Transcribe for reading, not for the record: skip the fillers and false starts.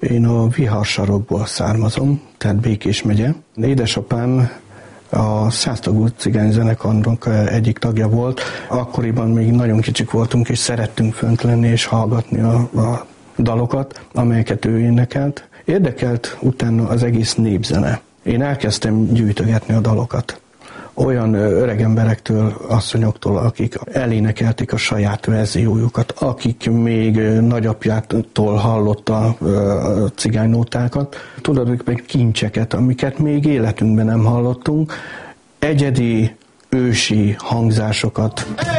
Én a Viharsarokból származom, tehát Békés megye. Édesapám a Száztagú cigányzenekarnak egyik tagja volt. Akkoriban még nagyon kicsik voltunk, és szerettünk fönt lenni és hallgatni a dalokat, amelyeket ő énekelt. Érdekelt utána az egész népzene. Én elkezdtem gyűjtögetni a dalokat. Olyan öreg emberektől, asszonyoktól, akik elénekelték a saját verziójukat, akik még nagyapjától hallotta a cigánynótákat, tulajdonképpen kincseket, amiket még életünkben nem hallottunk, egyedi ősi hangzásokat.